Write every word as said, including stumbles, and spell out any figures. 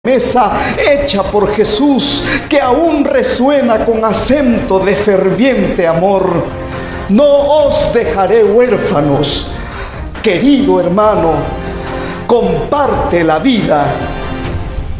Mesa hecha por Jesús, que aún resuena con acento de ferviente amor. No os dejaré huérfanos. Querido hermano, comparte la vida